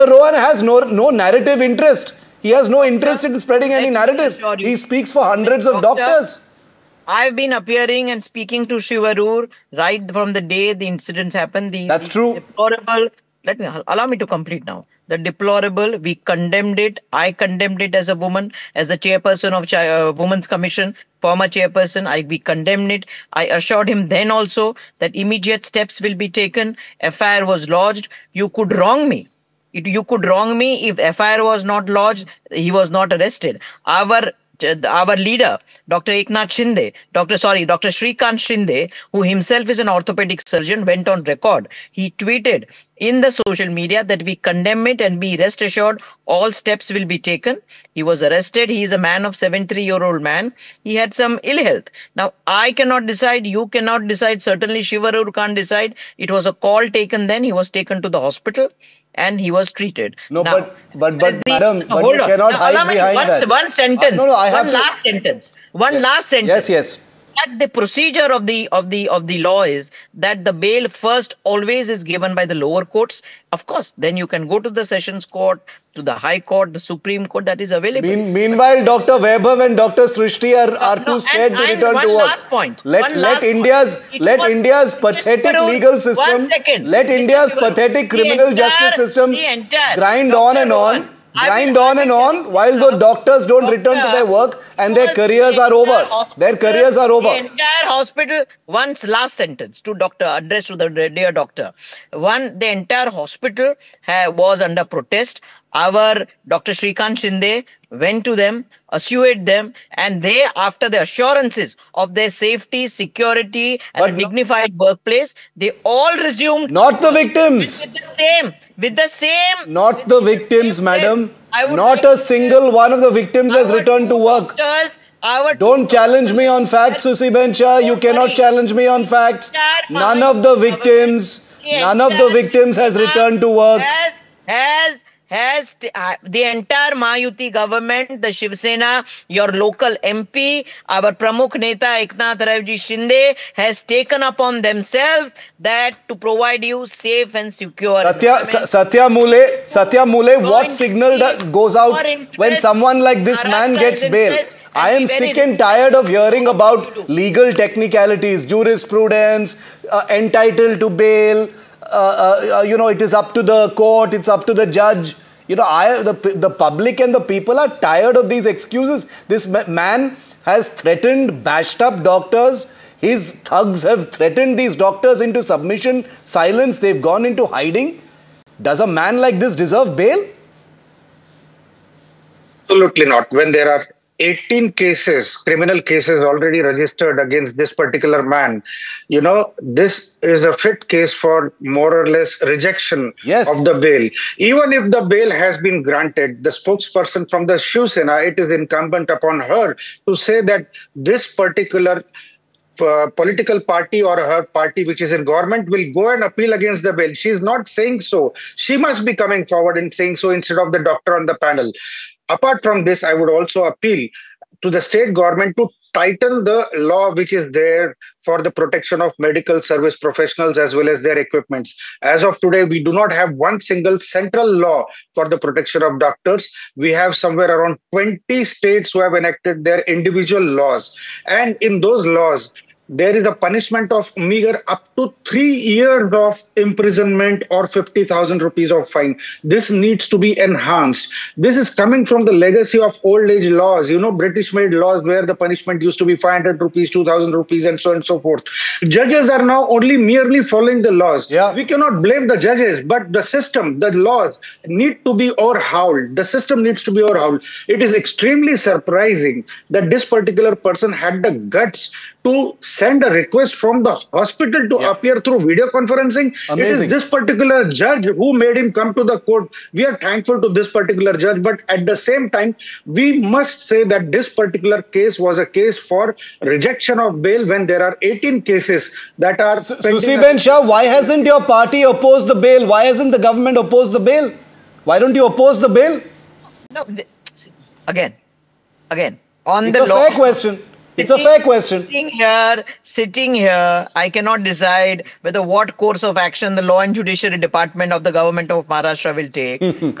Rohan has no narrative interest. He has no interest in spreading any narrative. He speaks for hundreds of doctors. I've been appearing and speaking to Shiv Arur right from the day the incidents happened. That's true. Deplorable. Allow me to complete now. The deplorable, we condemned it. I condemned it as a woman, as a chairperson of Women's Commission, former chairperson. We condemned it. I assured him then also that immediate steps will be taken. FIR was lodged. You could wrong me. You could wrong me if FIR was not lodged. He was not arrested. Our leader, Dr. Eknath Shinde, Dr. Shrikant Shinde, who himself is an orthopedic surgeon, went on record. He tweeted in the social media that we condemn it and be rest assured all steps will be taken. He was arrested. He is a man of 73-year-old man. He had some ill health. Now, I cannot decide. You cannot decide. Certainly, Shiv Arur can't decide. It was a call taken then. He was taken to the hospital and he was treated. No, now, but madam, you cannot hide behind that. One sentence. Last sentence. Last sentence. Yes. That the procedure of the law is that the bail first always is given by the lower courts. Of course, then you can go to the Sessions Court, to the High Court, the Supreme Court, that is available. Meanwhile, Dr. Vaibhav and Dr. Srishti are too scared to return to work. Last point. Let India's pathetic legal system, let India's pathetic criminal justice system grind on and on. While the doctors don't return to their work and their careers are over. Their careers are over. The entire hospital, last sentence to doctor, addressed to the dear doctor. The entire hospital was under protest. Our Dr. Shrikant Shinde went to them, assured them, and they, after the assurances of their safety, security, and a dignified workplace, they all resumed. Not the victims. With the same. Not the victims, madam. Not a single one of the victims has returned to work. Don't challenge me on facts, Susi Ben Shah. You cannot challenge me on facts. None of the victims has returned to work. Has the entire Mahayuti government, the Shiv Sena, your local MP, our Pramukh Neta Eknath Raivji Shinde has taken upon themselves that to provide you safe and secure. Satya Mule, what signal goes out when someone like this man gets bail? I am sick and tired of hearing about legal technicalities, jurisprudence, entitled to bail. It is up to the court, it's up to the judge. The public and the people are tired of these excuses. This man has threatened, bashed up doctors. His thugs have threatened these doctors into submission, silence. They've gone into hiding. Does a man like this deserve bail? Absolutely not. When there are 18 cases, criminal cases already registered against this particular man, this is a fit case for more or less rejection of the bail. Even if the bail has been granted, the spokesperson from the Shiv Sena, it is incumbent upon her to say that this particular political party or her party which is in government will go and appeal against the bail. She is not saying so. She must be coming forward and saying so instead of the doctor on the panel. Apart from this, I would also appeal to the state government to tighten the law which is there for the protection of medical service professionals as well as their equipments. As of today, we do not have one single central law for the protection of doctors. We have somewhere around 20 states who have enacted their individual laws. And in those laws, there is a punishment of meager up to 3 years of imprisonment or 50,000 rupees of fine. This needs to be enhanced. This is coming from the legacy of old age laws, British-made laws where the punishment used to be 500 rupees, 2,000 rupees, and so on and so forth. Judges are now only merely following the laws. We cannot blame the judges, but the system, the laws need to be overhauled. The system needs to be overhauled. It is extremely surprising that this particular person had the guts to send a request from the hospital to appear through video conferencing. Amazing. It is this particular judge who made him come to the court. We are thankful to this particular judge, but at the same time, we must say that this particular case was a case for rejection of bail when there are 18 cases that are Susi Ben Shah, why hasn't your party opposed the bail? Why hasn't the government opposed the bail? Why don't you oppose the bail? No, again, on it's the a law. fair question. It's a fair question. Sitting here, I cannot decide whether what course of action the Law and Judiciary Department of the government of Maharashtra will take.